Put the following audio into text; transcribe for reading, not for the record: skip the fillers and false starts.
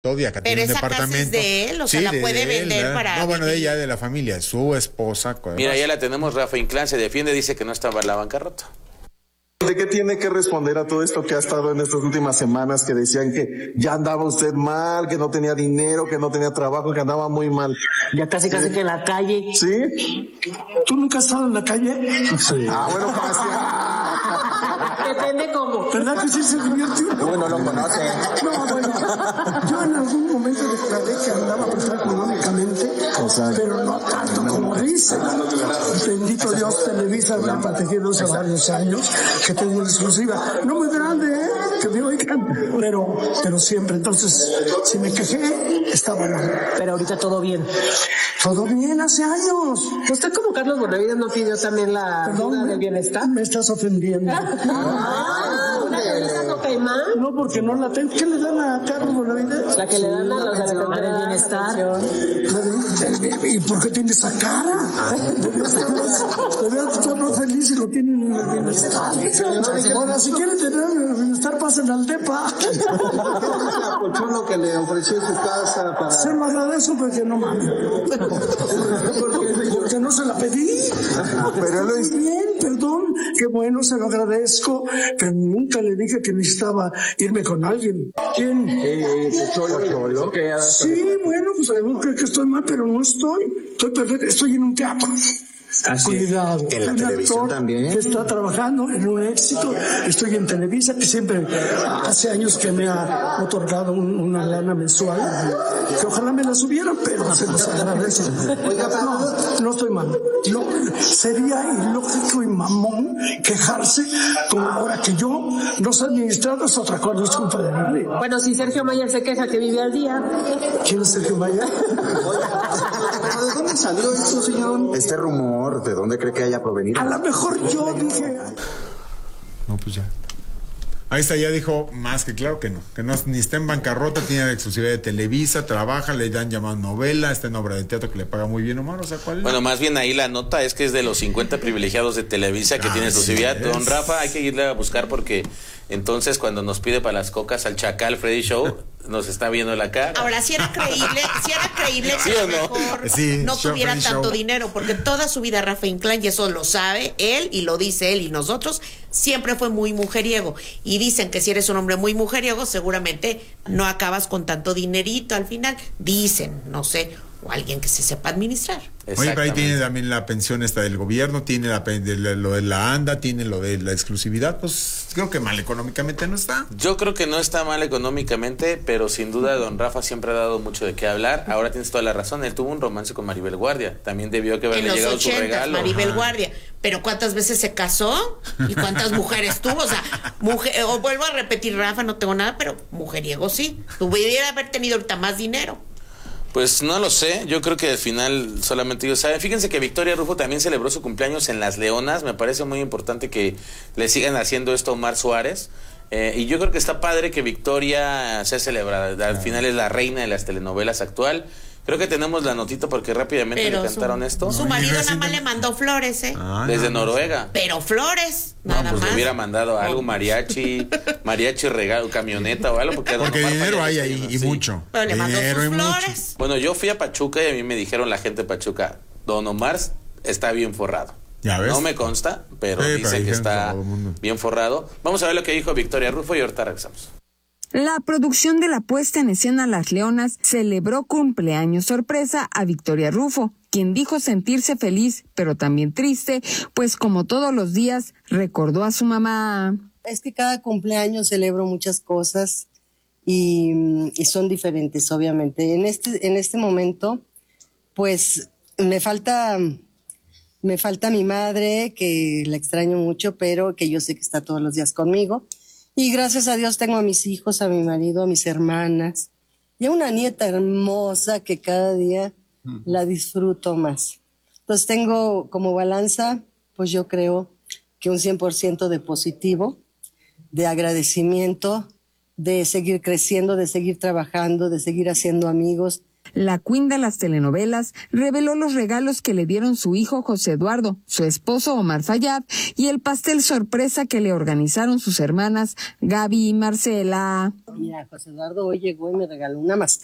todo y acá Pero tiene un esa casa departamento. es de él, o sea, la puede vender ¿verdad? para No, bueno, de vivir. ella, de la familia, su esposa. Mira, ya la tenemos, Rafa Inclán se defiende, dice que no estaba en la bancarrota. ¿De qué tiene que responder a todo esto que ha estado en estas últimas semanas que decían que ya andaba usted mal, que no tenía dinero, que no tenía trabajo, que andaba muy mal? Ya casi que en la calle. ¿Sí? ¿Tú nunca has estado en la calle? Sí. Ah, bueno, Depende cómo. ¿verdad que sí se divierte? Uno lo conoce. No, bueno, yo en algún momento declaré que andaba apretada económicamente, pero no tanto como dicen. Bendito Dios, Televisa me ha protegido hace varios años, que tengo una exclusiva, no muy grande, que me oigan, pero siempre. Entonces, si me quejé, estaba mal. Pero ahorita todo bien. Todo bien, hace años. ¿Usted como Carlos Bonavides no pidió también la ayuda del bienestar? Me estás ofendiendo. ¿Una camisa no caimán? No, porque no la tengo. ¿Qué le dan a Carlos Bonavides? La que le dan a los de la bienestar. ¿Y por qué tiene esa cara? Debería estar más feliz si lo tienen en el bienestar. Ahora, si quieren tener el bienestar, pasen al DEPA. Lo que le ofreció su casa para... Se lo agradezco porque no mames. Porque no se la pedí. Pero lo hice bien, perdón. Qué bueno, se lo agradezco. Pero nunca le dije que necesitaba irme con alguien. ¿Quién? Cholo. Sí, bueno, pues algunos creen que estoy mal, pero no estoy. Estoy perfecto, estoy en un teatro. Cuidado. En la Un televisión actor también. que está trabajando en un éxito. Estoy en Televisa, que siempre hace años que me ha otorgado una lana mensual. Que ojalá me la subieran, pero se los agradece. No estoy mal. No, sería ilógico y mamón quejarse como ahora que yo no sé administrar, es otra cosa, es culpa de nadie. Bueno, si Sergio Mayer se queja que vive al día. ¿Quién es Sergio Maya? ¿Pero de dónde salió esto, señor? Este rumor, ¿de dónde cree que haya provenido? A lo mejor yo dije... No, pues ya. Ahí está, ya dijo más que claro que no ni está en bancarrota, tiene la exclusividad de Televisa, trabaja, le dan llamado novela, está en obra de teatro que le paga muy bien, Omar, o sea, ¿cuál? Bueno, más bien ahí la nota es que es de los 50 privilegiados de Televisa que tiene exclusividad. Don Rafa, hay que irle a buscar porque entonces cuando nos pide para las cocas al Chacal Freddy Show, nos está viendo la cara. Ahora, si era creíble ¿Sí que a o lo no? mejor Sí, no show, tuviera Freddy tanto Show. dinero, porque toda su vida Rafa Inclán, y eso lo sabe él, y lo dice él y nosotros, siempre fue muy mujeriego. Y dicen que si eres un hombre muy mujeriego, seguramente no acabas con tanto dinerito al final. Dicen, no sé, o alguien que se sepa administrar. Oye, pero ahí tiene también la pensión esta del gobierno, tiene lo de la ANDA, tiene lo de la exclusividad, pues creo que mal económicamente no está. Yo creo que no está mal económicamente, pero sin duda don Rafa siempre ha dado mucho de qué hablar. Ahora tienes toda la razón, él tuvo un romance con Maribel Guardia, también debió que En haberle los llegado su 80, regalo. Maribel Guardia. Pero ¿cuántas veces se casó? ¿Y cuántas mujeres tuvo? O sea, o vuelvo a repetir, Rafa, no tengo nada, pero mujeriego sí. Tuviera haber tenido ahorita más dinero. Pues no lo sé, yo creo que al final solamente ellos saben. Fíjense que Victoria Rufo también celebró su cumpleaños en Las Leonas, me parece muy importante que le sigan haciendo esto a Omar Suárez. Y yo creo que está padre que Victoria sea celebrada, al final es la reina de las telenovelas actual. Creo que tenemos la notita porque rápidamente Pero le cantaron esto. Su marido nada más le mandó flores, ¿eh? Desde Noruega. Pero flores, No, nada pues más. le hubiera mandado algo, mariachi regalo, camioneta o algo. Porque dinero hay ahí, y mucho. Pero le mandó Dinero sus y mucho. flores. Bueno, yo fui a Pachuca y a mí me dijeron la gente de Pachuca, don Omar está bien forrado. ¿Ya ves? No me consta, pero Sí, pero dicen que dijeron está todo el mundo. bien forrado. Vamos a ver lo que dijo Victoria Rufo y ahorita regresamos. La producción de la puesta en escena Las Leonas celebró cumpleaños sorpresa a Victoria Rufo, quien dijo sentirse feliz, pero también triste, pues como todos los días recordó a su mamá. Es que cada cumpleaños celebro muchas cosas y son diferentes, obviamente. En este momento, pues me falta mi madre, que la extraño mucho, pero que yo sé que está todos los días conmigo. Y gracias a Dios tengo a mis hijos, a mi marido, a mis hermanas y a una nieta hermosa que cada día la disfruto más. Entonces tengo como balanza, pues yo creo que un 100% de positivo, de agradecimiento, de seguir creciendo, de seguir trabajando, de seguir haciendo amigos. La queen de las telenovelas reveló los regalos que le dieron su hijo José Eduardo, su esposo Omar Fayad y el pastel sorpresa que le organizaron sus hermanas Gaby y Marcela. Mira, José Eduardo hoy llegó y me regaló una mascarilla.